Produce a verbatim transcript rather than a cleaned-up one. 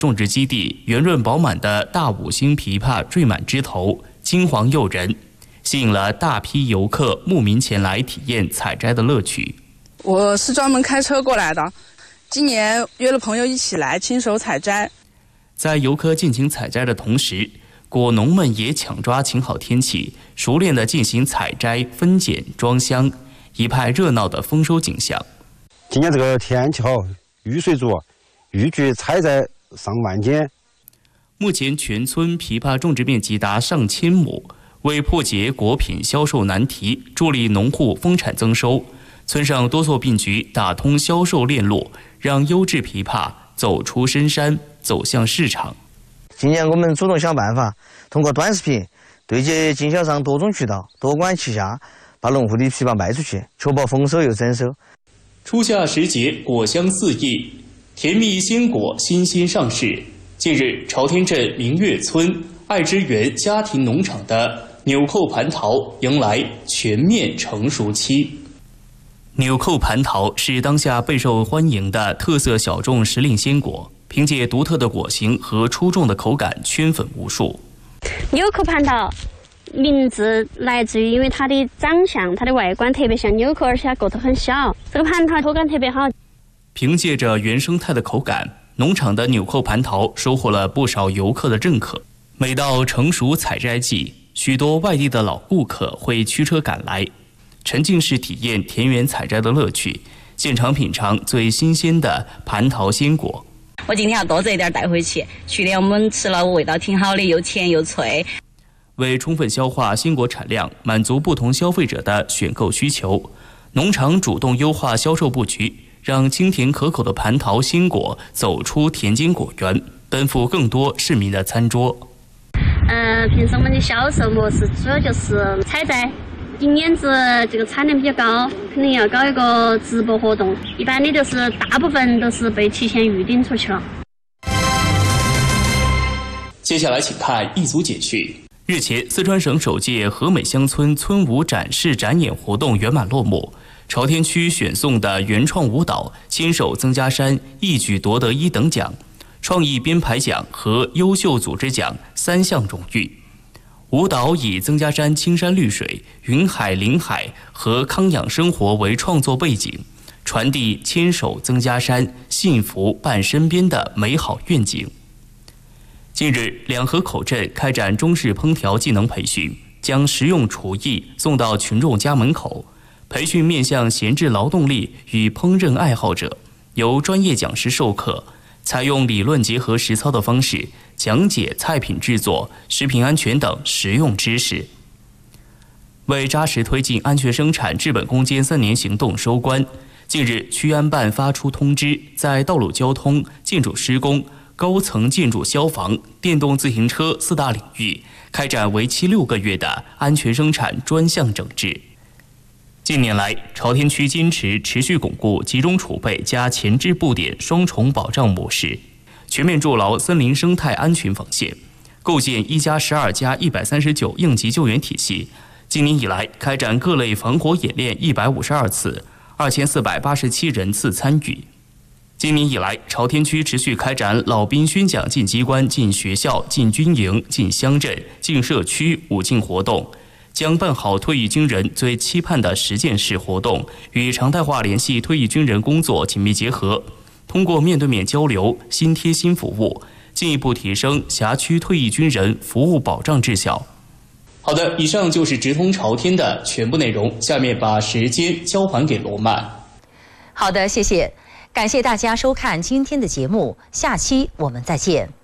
种植基地圆润饱满的大五星枇杷缀满枝头，金黄诱人，吸引了大批游客慕名前来体验采摘的乐趣。 我是专门开车过来的，今年约了朋友一起来亲手采摘。 在游客尽情采摘的同时，果农们也抢抓晴好天气，熟练地进行采摘、分拣、装箱，一派热闹的丰收景象。 今年这个天气好，雨水足，预计采摘上万斤。 目前全村枇杷种植面积达上千亩，为破解果品销售难题，助力农户丰产增收，村上多座病局打通销售链路，让优质枇杷走出深山，走向市场。 今年我们主动想办法，通过短视频对接经销商多种渠道，多管齐下，把农户的枇杷卖出去，确保丰收又增收。 初夏时节，果香四溢，甜蜜鲜果新鲜上市。近日，朝天镇明月村爱之园家庭农场的纽扣蟠桃迎来全面成熟期。纽扣蟠桃是当下备受欢迎的特色小众时令鲜果，凭借独特的果形和出众的口感圈粉无数。 纽扣蟠桃名字来自于因为它的长相，它的外观特别像纽扣，而且它个头很小。这个蟠桃口感特别好。 凭借着原生态的口感，农场的纽扣蟠桃收获了不少游客的认可。每到成熟采摘季，许多外地的老顾客会驱车赶来，沉浸式体验田园采摘的乐趣，现场品尝最新鲜的蟠桃鲜果。 我今天要多摘一点带回去，去年我们吃了味道挺好的，又甜又脆。 为充分消化鲜果产量，满足不同消费者的选购需求，农场主动优化销售布局，让清甜可口的蟠桃鲜果走出田间果园，奔赴更多市民的餐桌。 呃，平时我们的销售模式主要就是采摘。今年子这个产量比较高，肯定要搞一个直播活动。一般的就是大部分都是被提前预订出去了。 接下来请看一组简讯。日前，四川省首届和美乡村村舞展示展演活动圆满落幕。朝天区选送的原创舞蹈《牵手曾家山》一举夺得一等奖、创意编排奖和优秀组织奖三项荣誉。舞蹈以曾家山青山绿水、云海林海和康养生活为创作背景，传递牵手曾家山、幸福伴身边的美好愿景。近日，两河口镇开展中式烹调技能培训，将实用厨艺送到群众家门口。培训面向闲置劳动力与烹饪爱好者，由专业讲师授课，采用理论结合实操的方式讲解菜品制作、食品安全等实用知识。为扎实推进安全生产治本攻坚三年行动收官，近日区安办发出通知，在道路交通、建筑施工、高层建筑消防、电动自行车四大领域开展为期六个月的安全生产专项整治。近年来，朝天区坚持持续巩固集中储备加前置布点双重保障模式，全面筑牢森林生态安全防线，构建一加十二加一百三十九应急救援体系。今年以来，开展各类防火演练一百五十二次，二千四百八十七人次参与。今年以来，朝天区持续开展老兵宣讲进机关、进学校、进军营、进乡镇、进社区五进活动。将办好退役军人最期盼的十件事活动与常态化联系退役军人工作紧密结合，通过面对面交流、新贴心服务，进一步提升辖区退役军人服务保障质效。好的，以上就是直通朝天的全部内容，下面把时间交还给罗曼。 好的，谢谢，感谢大家收看今天的节目，下期我们再见。